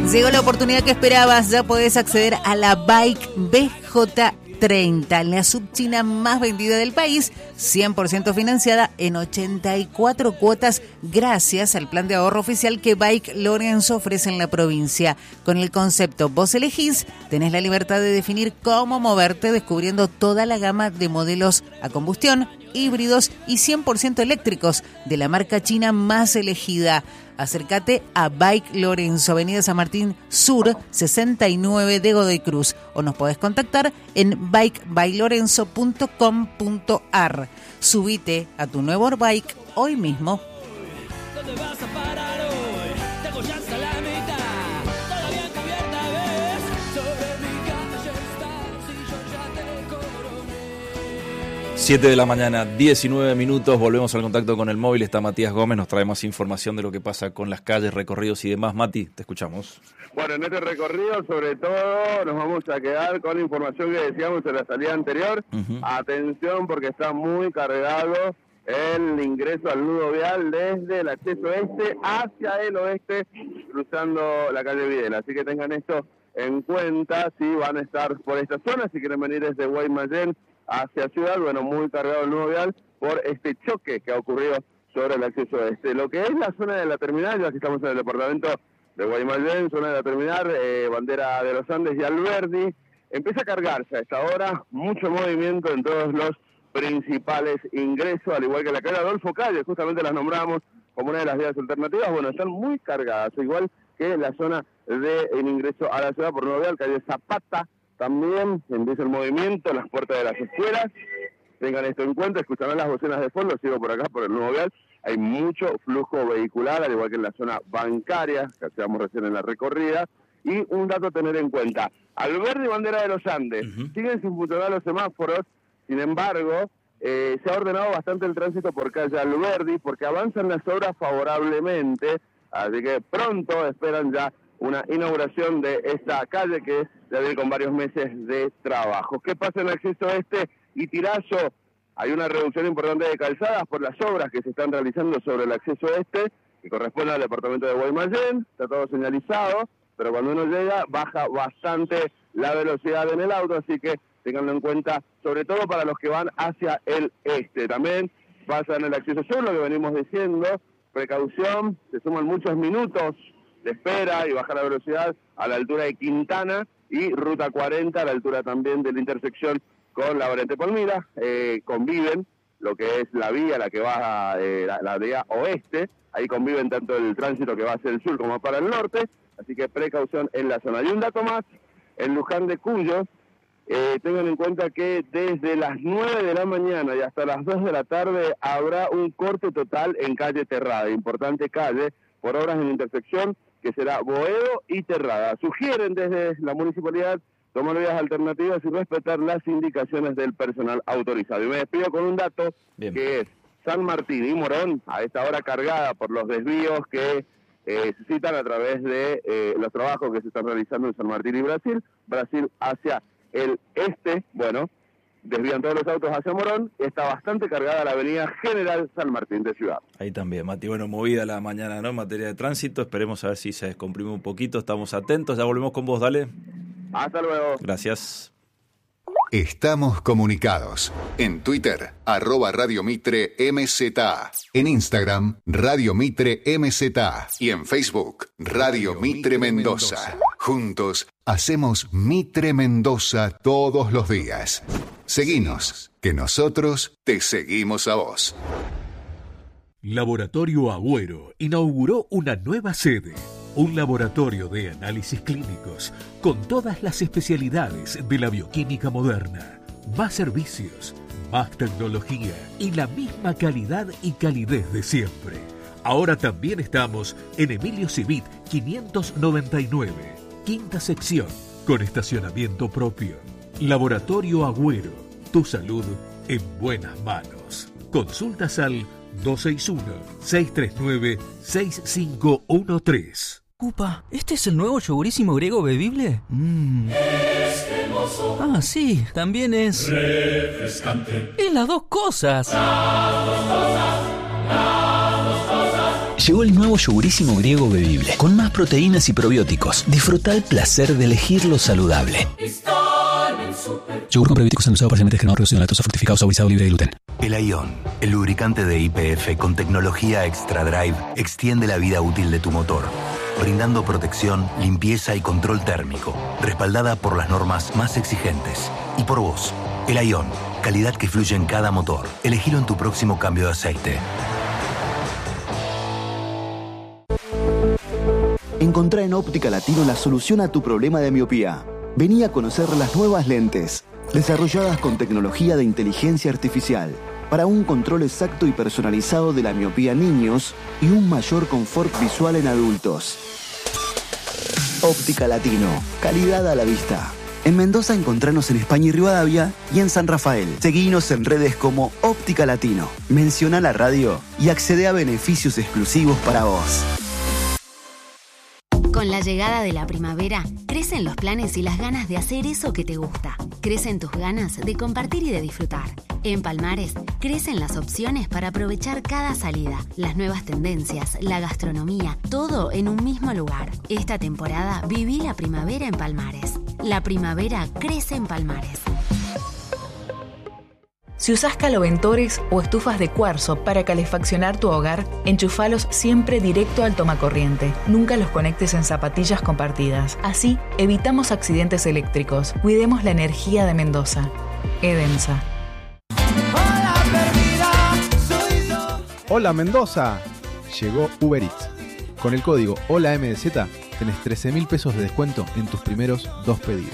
Llegó la oportunidad que esperabas, ya podés acceder a la Bike BJ30, la subchina más vendida del país, 100% financiada en 84 cuotas gracias al plan de ahorro oficial que Bike Lorenzo ofrece en la provincia. Con el concepto Vos elegís, tenés la libertad de definir cómo moverte descubriendo toda la gama de modelos a combustión, híbridos y 100% eléctricos de la marca china más elegida. Acércate a Bike Lorenzo, Avenida San Martín Sur, 69 de Godoy Cruz, o nos podés contactar en bikebailorenzo.com.ar. Subite a tu nuevo bike hoy mismo. ¿Dónde vas a parar hoy? Tengo ya hasta la mitad. Todavía cubierta ves. Sobre mi calle estás y yo ya te coroné. 7 de la mañana, 19 minutos, volvemos al contacto con el móvil, está Matías Gómez, nos trae más información de lo que pasa con las calles, recorridos y demás. Mati, te escuchamos. Bueno, en este recorrido sobre todo nos vamos a quedar con la información que decíamos en la salida anterior. Atención porque está muy cargado el ingreso al nudo vial desde el acceso este hacia el oeste, cruzando la calle Videla, así que tengan esto en cuenta si van a estar por esta zona, si quieren venir desde Guaymallén hacia Ciudad, bueno, muy cargado el nudo vial por este choque que ha ocurrido sobre el acceso este. Lo que es la zona de la terminal, ya que estamos en el departamento de Guaymallén, zona de la terminal, bandera de los Andes y Alberdi, empieza a cargarse a esta hora, mucho movimiento en todos los principales ingresos, al igual que la calle Adolfo Calle, justamente las nombramos como una de las vías alternativas, bueno, están muy cargadas, igual que la zona del ingreso a la ciudad por Nuevo Vial, calle Zapata, también empieza el movimiento, las puertas de las escuelas, tengan esto en cuenta, escucharán las bocinas de fondo, sigo por acá por el Nuevo Vial, hay mucho flujo vehicular, al igual que en la zona bancaria, que hacíamos recién en la recorrida, y un dato a tener en cuenta, Alberdi y bandera de los Andes, siguen sin funcionar los semáforos, sin embargo, se ha ordenado bastante el tránsito por calle Alberdi, porque avanzan las obras favorablemente, así que pronto esperan ya una inauguración de esta calle que ya viene con varios meses de trabajo. ¿Qué pasa en el acceso este y Tirazo? Hay una reducción importante de calzadas por las obras que se están realizando sobre el acceso este, que corresponde al departamento de Guaymallén, está todo señalizado, pero cuando uno llega baja bastante la velocidad en el auto, así que tenganlo en cuenta, sobre todo para los que van hacia el este. También pasa en el acceso sur, lo que venimos diciendo, precaución, se suman muchos minutos de espera y bajar la velocidad a la altura de Quintana y Ruta 40 a la altura también de la intersección con la variante Palmira, conviven lo que es la vía, la que va a la vía oeste, ahí conviven tanto el tránsito que va hacia el sur como para el norte, así que precaución en la zona. Y un dato más, en Luján de Cuyo, tengan en cuenta que desde las 9 de la mañana y hasta las 2 de la tarde habrá un corte total en calle Terrada, importante calle, por obras en intersección, que será Boedo y Terrada. Sugieren desde la municipalidad tomar vías alternativas y respetar las indicaciones del personal autorizado. Y me despido con un dato que es San Martín y Morón, a esta hora cargada por los desvíos que se citan a través de los trabajos que se están realizando en San Martín y Brasil hacia el este, bueno, desvían todos los autos hacia Morón, está bastante cargada la avenida General San Martín de Ciudad. Ahí también, Mati, bueno, movida la mañana, ¿no? En materia de tránsito, esperemos a ver si se descomprime un poquito, estamos atentos, ya volvemos con vos, dale. Hasta luego. Gracias. Estamos comunicados. En Twitter, @Radio Mitre MZA. En Instagram, Radio Mitre MZA. Y en Facebook, Radio Mitre Mendoza. Juntos, hacemos Mitre Mendoza todos los días. Seguinos, que nosotros te seguimos a vos. Laboratorio Agüero inauguró una nueva sede. Un laboratorio de análisis clínicos con todas las especialidades de la bioquímica moderna. Más servicios, más tecnología y la misma calidad y calidez de siempre. Ahora también estamos en Emilio Civit 599, quinta sección, con estacionamiento propio. Laboratorio Agüero, tu salud en buenas manos. Consultas al 261-639-6513. Upa, ¿este es el nuevo yogurísimo griego bebible? Ah, sí, también es refrescante. Es las dos cosas. Llegó el nuevo yogurísimo griego bebible, con más proteínas y probióticos. Disfruta el placer de elegir lo saludable. Yogur con probióticos endulzado parcialmente descremado, reducido en lactosa, fructificado, saborizado, libre de gluten. El Ion, el lubricante de YPF con tecnología Extra Drive, extiende la vida útil de tu motor, brindando protección, limpieza y control térmico, respaldada por las normas más exigentes. Y por vos, el Ion, calidad que fluye en cada motor. Elegilo en tu próximo cambio de aceite. Encontrá en Óptica Latino la solución a tu problema de miopía. Vení a conocer las nuevas lentes, desarrolladas con tecnología de inteligencia artificial, para un control exacto y personalizado de la miopía en niños y un mayor confort visual en adultos. Óptica Latino, calidad a la vista. En Mendoza encontranos en España y Rivadavia y en San Rafael. Seguinos en redes como Óptica Latino. Menciona la radio y accede a beneficios exclusivos para vos. Con la llegada de la primavera, crecen los planes y las ganas de hacer eso que te gusta. Crecen tus ganas de compartir y de disfrutar. En Palmares, crecen las opciones para aprovechar cada salida, las nuevas tendencias, la gastronomía, todo en un mismo lugar. Esta temporada viví la primavera en Palmares. La primavera crece en Palmares. Si usás caloventores o estufas de cuarzo para calefaccionar tu hogar, enchufalos siempre directo al tomacorriente. Nunca los conectes en zapatillas compartidas. Así, evitamos accidentes eléctricos. Cuidemos la energía de Mendoza. Edensa. Hola Mendoza. Llegó Uber Eats. Con el código HOLAMDZ tenés 13.000 pesos de descuento en tus primeros 2 pedidos.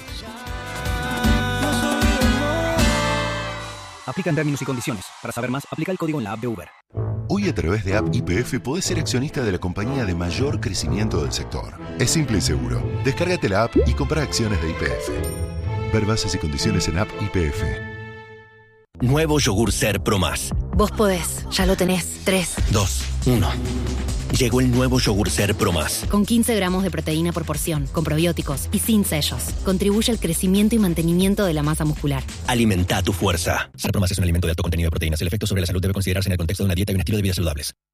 Aplican términos y condiciones. Para saber más, aplica el código en la app de Uber. Hoy a través de App YPF podés ser accionista de la compañía de mayor crecimiento del sector. Es simple y seguro. Descárgate la app y compra acciones de YPF. Ver bases y condiciones en App YPF. Nuevo yogur Ser Pro Más. Vos podés, ya lo tenés. 3, 2, 1. Llegó el nuevo yogur Ser Pro Más. Con 15 gramos de proteína por porción, con probióticos y sin sellos. Contribuye al crecimiento y mantenimiento de la masa muscular. Alimenta tu fuerza. Ser Pro Más es un alimento de alto contenido de proteínas. El efecto sobre la salud debe considerarse en el contexto de una dieta y un estilo de vida saludables.